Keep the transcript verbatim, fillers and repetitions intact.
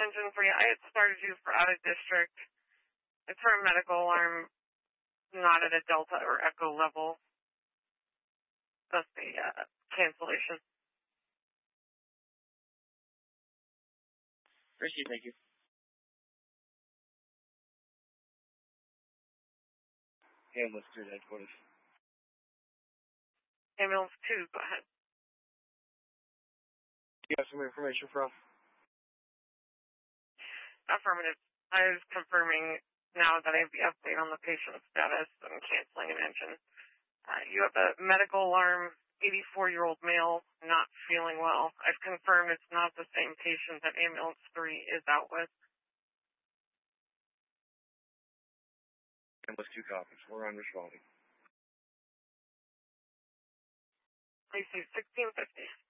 engine for you. I had started you for out of district. It's for a medical alarm, not at a Delta or Echo level. That's the uh, cancellation. Appreciate it, thank you. Ambulance two, headquarters. Ambulance two, go ahead. Do you have some information from? Affirmative. I was confirming now that I have the update on the patient's status and canceling an engine. Uh, you have a medical alarm, eighty-four-year-old male, not feeling well. I've confirmed it's not the same patient that ambulance three is out with. Ambulance two copies. We're on responding. I C sixteen fifty.